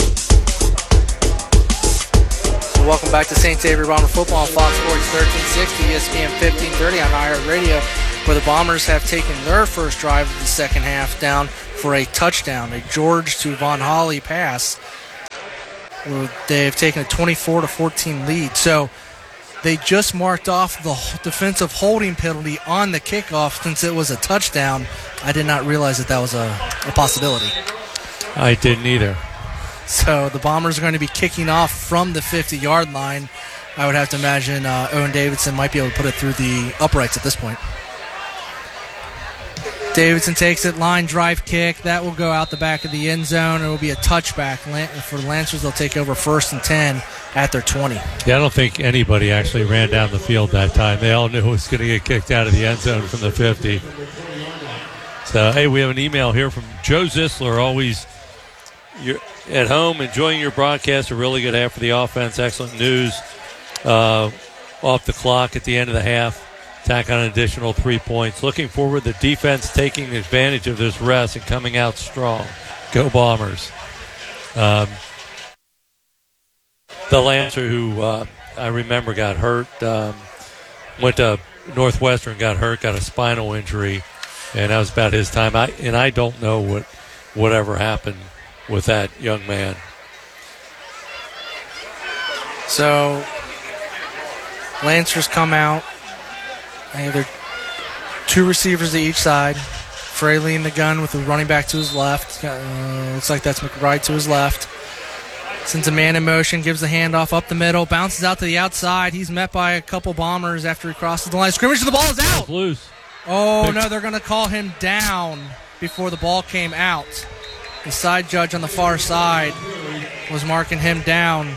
Speaker 1: So welcome back to St. Xavier Bomber Football on Fox Sports 1360, ESPN 1530 on iHeartRadio, where the Bombers have taken their first drive of the second half down for a touchdown, a George to Von Holly pass. They've taken a 24-14 lead. So they just marked off the defensive holding penalty on the kickoff since it was a touchdown. I did not realize that was a possibility.
Speaker 5: I didn't either.
Speaker 1: So the Bombers are going to be kicking off from the 50-yard line. I would have to imagine Owen Davidson might be able to put it through the uprights at this point. Davidson takes it, line drive kick. That will go out the back of the end zone. It will be a touchback. For the Lancers, they'll take over 1st and 10 at their 20.
Speaker 5: Yeah, I don't think anybody actually ran down the field that time. They all knew it was going to get kicked out of the end zone from the 50. So, hey, we have an email here from Joe Zisler. Always you're at home enjoying your broadcast. A really good half for the offense. Excellent news off the clock at the end of the half. Tack on an additional 3 points. Looking forward to the defense taking advantage of this rest and coming out strong. Go Bombers. The Lancer, who I remember got hurt, went to Northwestern, got hurt, got a spinal injury, and that was about his time. I don't know whatever happened with that young man.
Speaker 1: So Lancers come out. They're two receivers to each side. Fraley in the gun with the running back to his left. Looks like that's McBride to his left. Sends a man in motion, gives the handoff up the middle, bounces out to the outside. He's met by a couple Bombers after he crosses the line of scrimmage. The ball is out.
Speaker 5: Loose.
Speaker 1: Oh, no, they're going to call him down before the ball came out. The side judge on the far side was marking him down.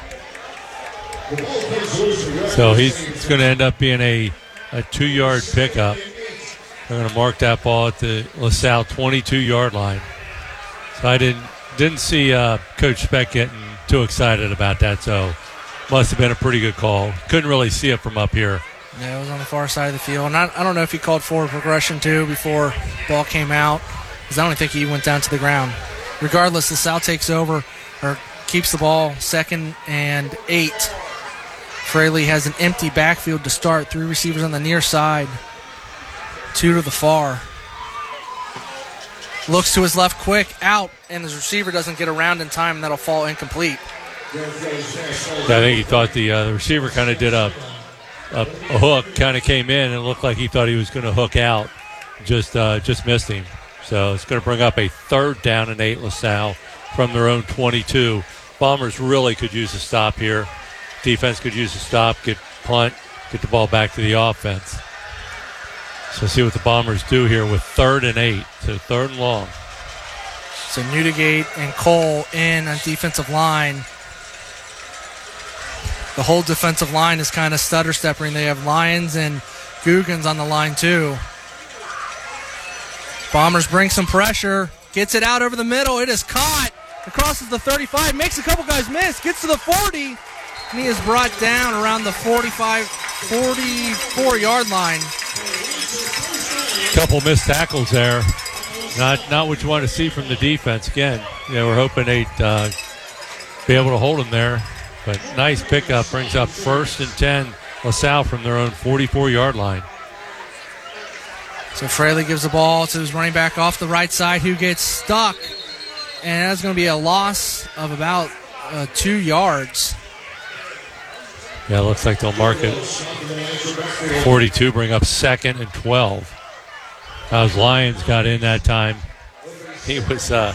Speaker 5: So it's going to end up being a 2-yard pickup. They're going to mark that ball at the LaSalle 22-yard line. So I didn't see Coach Speck getting too excited about that, so must have been a pretty good call. Couldn't really see it from up here.
Speaker 1: Yeah, it was on the far side of the field. And I don't know if he called forward progression, too, before the ball came out, because I don't think he went down to the ground. Regardless, LaSalle takes over, or keeps the ball 2nd and 8. Fraley has an empty backfield to start. 3 receivers on the near side. 2 to the far. Looks to his left quick, out, and his receiver doesn't get around in time, and that'll fall incomplete.
Speaker 5: Yeah, I think he thought the receiver kind of did a hook, kind of came in, and it looked like he thought he was going to hook out. Just missed him. So it's going to bring up a 3rd down and 8 LaSalle from their own 22. Bombers really could use a stop here. Defense could use a stop, get punt, get the ball back to the offense. So see what the Bombers do here with 3rd and 8. So 3rd and long.
Speaker 1: So Newdigate and Cole in on defensive line. The whole defensive line is kind of stutter-stepping. They have Lyons and Guggens on the line too. Bombers bring some pressure. Gets it out over the middle. It is caught. It crosses the 35. Makes a couple guys miss. Gets to the 40. And he is brought down around the 44-yard line.
Speaker 5: Couple missed tackles there. Not what you want to see from the defense. Again, we're hoping they'd be able to hold him there. But nice pickup. Brings up 1st and 10 LaSalle from their own 44-yard line.
Speaker 1: So Fraley gives the ball to his running back off the right side, who gets stuck. And that's going to be a loss of about 2 yards.
Speaker 5: Yeah, it looks like they'll mark it 42, bring up 2nd and 12. As Lyons got in that time, he was not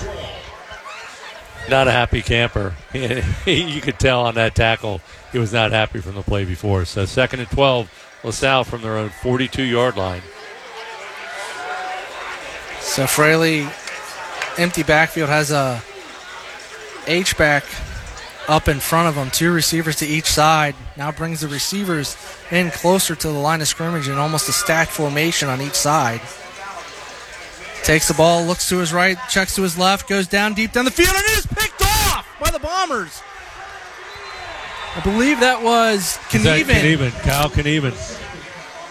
Speaker 5: a happy camper. You could tell on that tackle he was not happy from the play before. So 2nd and 12, LaSalle from their own 42-yard line.
Speaker 1: So Fraley, empty backfield, has a H-back up in front of them. 2 receivers to each side. Now brings the receivers in closer to the line of scrimmage in almost a stacked formation on each side. Takes the ball, looks to his right, checks to his left, goes down deep down the field, and it is picked off by the Bombers. I believe that was Knieven.
Speaker 5: Kyle Knieven.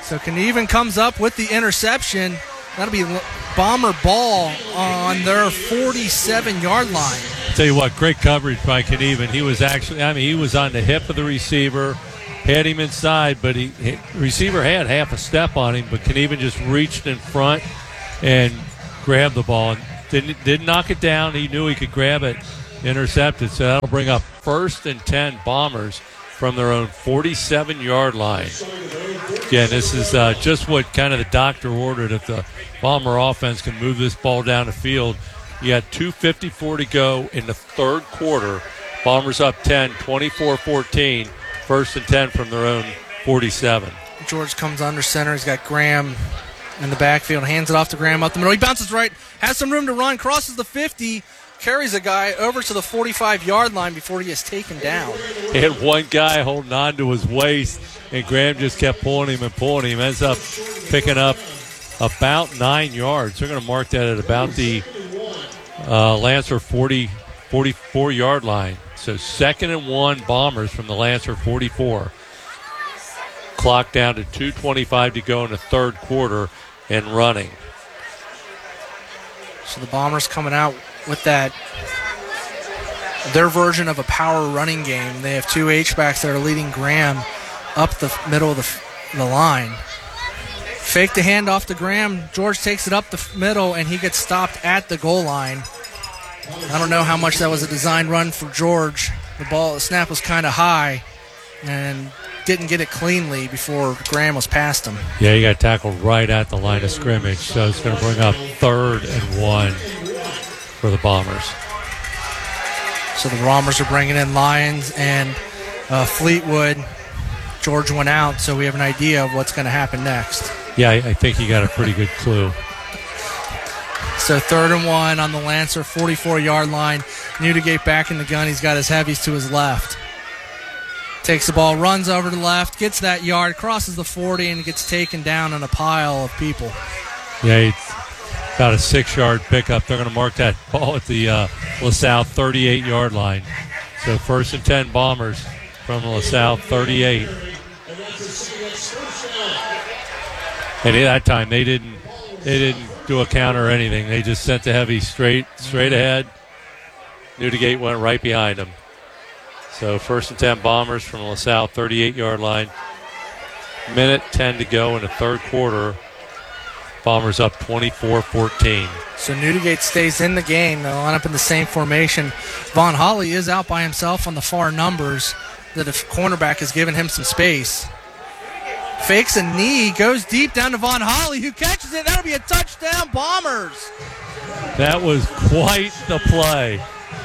Speaker 1: So Knieven comes up with the interception. That'll be Bomber ball on their 47-yard line.
Speaker 5: Tell you what, great coverage by Knieven. He was he was on the hip of the receiver, had him inside, but the receiver had half a step on him, but Knieven just reached in front and grabbed the ball. Didn't knock it down. He knew he could grab it, intercept it. So that'll bring up 1st and 10 Bombers from their own 47-yard line. Again, this is just what kind of the doctor ordered. If the Bomber offense can move this ball down the field, you got 2:54 to go in the third quarter. Bombers up 10, 24-14. 1st and 10 from their own 47.
Speaker 1: George comes under center. He's got Graham in the backfield. Hands it off to Graham up the middle. He bounces right. Has some room to run. Crosses the 50. Carries a guy over to the 45-yard line before he is taken down.
Speaker 5: He had one guy holding on to his waist, and Graham just kept pulling him and pulling him. Ends up picking up about 9 yards. They're going to mark that at about the Lancer 44-yard line. So 2nd and 1 Bombers from the Lancer 44. Clock down to 2:25 to go in the third quarter and running.
Speaker 1: So the Bombers coming out with their version of a power running game. They have 2 H-backs that are leading Graham up the middle of the line. Fake the handoff to Graham. George takes it up the middle, and he gets stopped at the goal line. I don't know how much that was a design run for George. The snap was kind of high and didn't get it cleanly before Graham was past him.
Speaker 5: Yeah, he got tackled right at the line of scrimmage, so it's going to bring up 3rd and 1 for the Bombers.
Speaker 1: So the Bombers are bringing in Lyons and Fleetwood. George went out, so we have an idea of what's going to happen next.
Speaker 5: Yeah, I think he got a pretty good clue.
Speaker 1: So 3rd and 1 on the Lancer 44-yard line. Newdigate back in the gun. He's got his heavies to his left. Takes the ball, runs over to the left, gets that yard, crosses the 40, and gets taken down on a pile of people.
Speaker 5: Yeah, it's about a 6-yard pickup. They're going to mark that ball at the LaSalle 38-yard line. So 1st and 10 Bombers from LaSalle 38. And at that time, they didn't do a counter or anything. They just sent the heavy straight ahead. Newdigate went right behind them. So 1st and 10 Bombers from the LaSalle 38-yard line. 1:10 to go in the third quarter. Bombers up 24-14.
Speaker 1: So Newdigate stays in the game. They'll line up in the same formation. Von Holly is out by himself on the far numbers. The cornerback has given him some space. Fakes a knee, goes deep down to Von Holly, who catches it. That'll be a touchdown, Bombers.
Speaker 5: That was quite the play.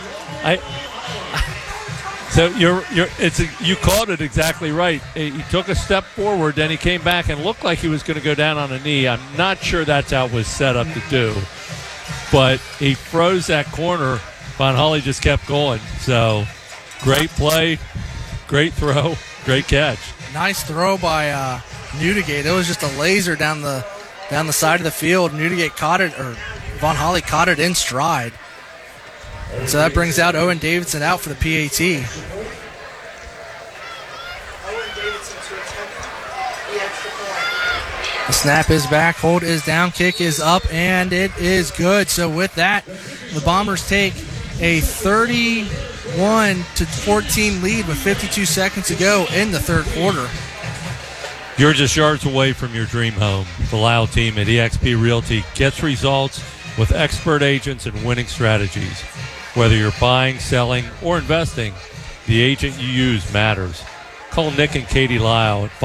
Speaker 5: So you called it exactly right. He took a step forward, then he came back and looked like he was going to go down on a knee. I'm not sure that's how it was set up to do, but he froze that corner. Von Holly just kept going. So great play, great throw, great catch.
Speaker 1: Nice throw by Newdigate. It was just a laser down the side of the field. Newdigate caught it, or Von Holly caught it in stride. So that brings out Owen Davidson out for the PAT. The snap is back, hold is down, kick is up, and it is good. So with that, the Bombers take a 31-14 lead with 52 seconds to go in the third quarter.
Speaker 5: You're just yards away from your dream home. The Lyle team at eXp Realty gets results with expert agents and winning strategies. Whether you're buying, selling, or investing, the agent you use matters. Call Nick and Katie Lyle at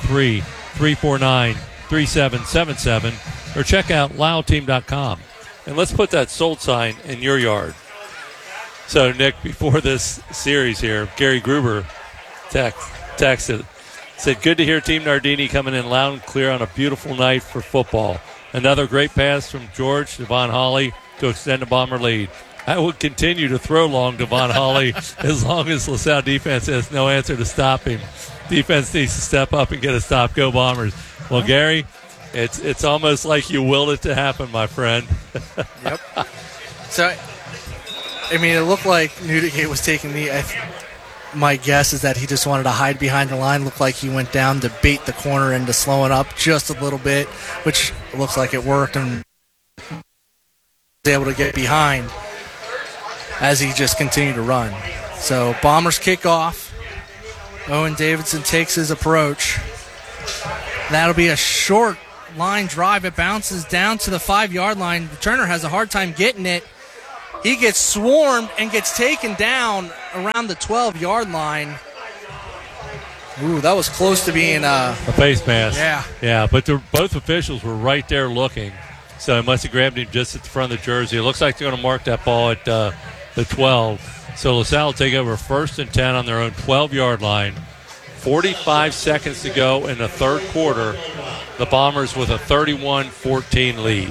Speaker 5: 513-349-3777 or check out LyleTeam.com. And let's put that sold sign in your yard. So, Nick, before this series here, Gary Gruber texted, said, good to hear Team Nardini coming in loud and clear on a beautiful night for football. Another great pass from George to Von Holly to extend the Bomber lead. I would continue to throw long to Von Holly as long as LaSalle defense has no answer to stop him. Defense needs to step up and get a stop. Go Bombers. Well, Gary, it's almost like you willed it to happen, my friend.
Speaker 1: Yep. So, I mean, it looked like Newdigate was taking the my guess is that he just wanted to hide behind the line. Looked like he went down to bait the corner into slowing up just a little bit, which looks like it worked, and was able to get behind as he just continued to run. So Bombers kick off. Owen Davidson takes his approach. That'll be a short line drive. It bounces down to the 5-yard line. Turner has a hard time getting it. He gets swarmed and gets taken down around the 12-yard line. Ooh, that was close to being
Speaker 5: a face mask.
Speaker 1: Yeah.
Speaker 5: Yeah, but both officials were right there looking. So he must have grabbed him just at the front of the jersey. It looks like they're going to mark that ball at the 12. So LaSalle will take over 1st and 10 on their own 12-yard line. 45 seconds to go in the third quarter. The Bombers with a 31-14 lead.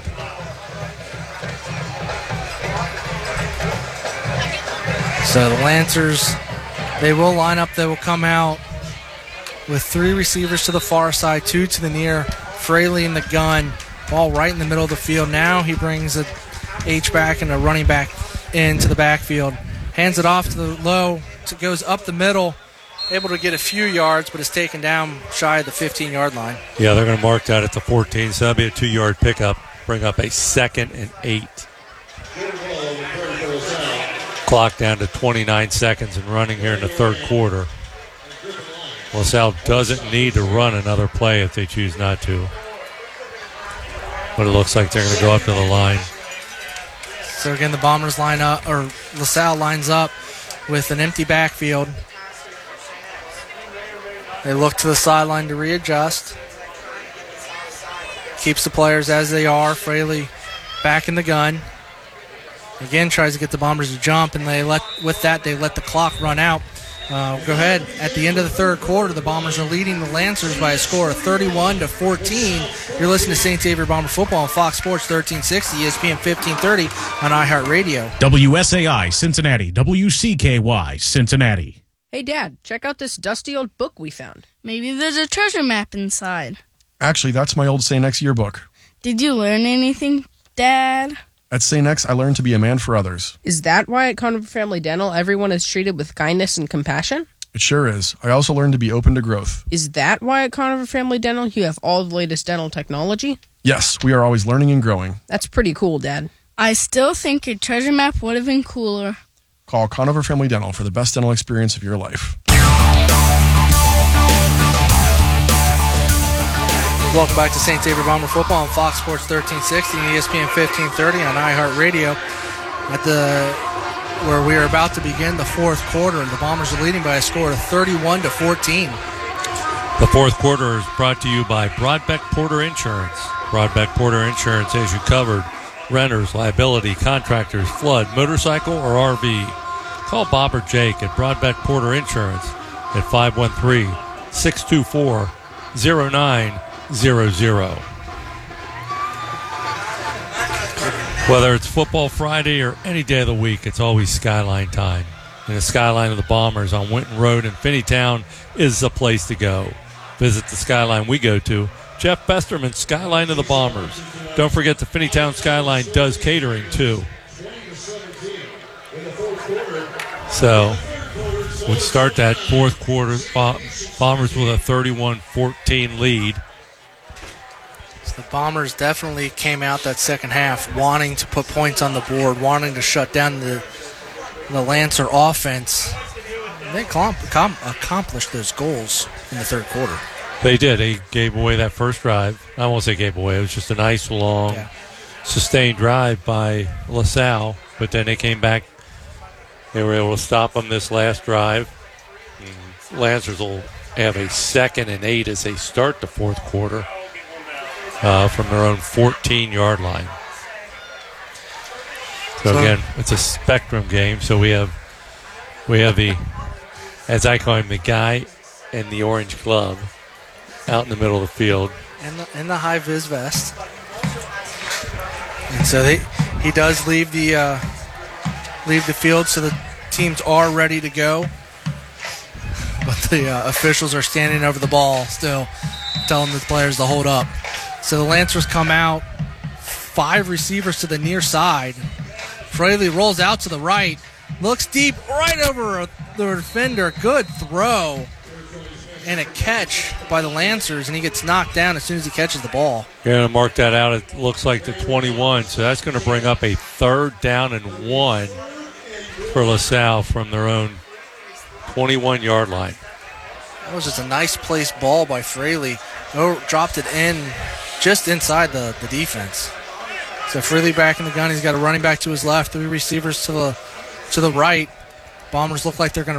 Speaker 1: So the Lancers, they will line up. They will come out with 3 receivers to the far side, 2 to the near. Fraley in the gun. Ball right in the middle of the field. Now he brings a H-back and a running back into the backfield. Hands it off to the low. It goes up the middle. Able to get a few yards, but is taken down shy of the 15-yard line.
Speaker 5: Yeah, they're going to mark that at the 14, so that'll be a 2-yard pickup. Bring up a 2nd and 8. Clock down to 29 seconds and running here in the third quarter. LaSalle doesn't need to run another play if they choose not to. But it looks like they're going to go up to the line.
Speaker 1: So again, the Bombers line up, or LaSalle lines up with an empty backfield. They look to the sideline to readjust. Keeps the players as they are. Fraley back in the gun. Again, tries to get the Bombers to jump, and they let the clock run out. Go ahead. At the end of the third quarter, the Bombers are leading the Lancers by a score of 31-14. You're listening to St. Xavier Bomber Football on Fox Sports 1360, ESPN 1530 on iHeartRadio.
Speaker 18: WSAI Cincinnati, WCKY Cincinnati.
Speaker 13: Hey, Dad, check out this dusty old book we found.
Speaker 15: Maybe there's a treasure map inside.
Speaker 14: Actually, that's my old St. X yearbook.
Speaker 15: Did you learn anything, Dad?
Speaker 14: At St. X, I learned to be a man for others.
Speaker 13: Is that why at Conover Family Dental everyone is treated with kindness and compassion?
Speaker 14: It sure is. I also learned to be open to growth.
Speaker 13: Is that why at Conover Family Dental you have all the latest dental technology?
Speaker 14: Yes, we are always learning and growing.
Speaker 13: That's pretty cool, Dad.
Speaker 15: I still think your treasure map would have been cooler.
Speaker 14: Call Conover Family Dental for the best dental experience of your life.
Speaker 1: Welcome back to St. Xavier Bomber Football on Fox Sports 1360 and ESPN 1530 on iHeartRadio. Where we are about to begin the fourth quarter, and the Bombers are leading by a score of 31-14.
Speaker 5: The fourth quarter is brought to you by Broadbeck Porter Insurance. Broadbeck Porter Insurance has you covered. Renters, liability, contractors, flood, motorcycle, or RV. Call Bob or Jake at Broadbeck Porter Insurance at 513-624-0900. Whether it's Football Friday or any day of the week, it's always Skyline time. And the Skyline of the Bombers on Winton Road in Finneytown is the place to go. Visit the Skyline we go to. Jeff Besterman, Skyline of the Bombers. Don't forget the Finneytown Skyline does catering, too. So, we start that fourth quarter. Bombers with a 31-14 lead.
Speaker 1: So the Bombers definitely came out that second half wanting to put points on the board, wanting to shut down the Lancer offense. They accomplished those goals in the third quarter.
Speaker 5: They did. They gave away that first drive. I won't say gave away. It was just a nice, long, sustained drive by LaSalle. But then they came back. They were able to stop them this last drive. And Lancers will have a 2nd and 8 as they start the fourth quarter from their own 14-yard line. So again, it's a spectrum game. So we have the, as I call him, the guy in the orange glove out in the middle of the field.
Speaker 1: In the high-vis vest. And so he does leave the field, so the teams are ready to go. But the officials are standing over the ball still, telling the players to hold up. So the Lancers come out, 5 receivers to the near side. Fraley rolls out to the right, Looks deep right over the defender. Good throw. And a catch by the Lancers, and he gets knocked down as soon as he catches the ball.
Speaker 5: You're going to mark that out. It looks like the 21, so that's going to bring up a 3rd down and 1 for LaSalle from their own 21-yard line.
Speaker 1: That was just a nice placed ball by Fraley. Dropped it in just inside the defense. So Fraley back in the gun. He's got a running back to his left, 3 receivers to the right. Bombers look like they're going to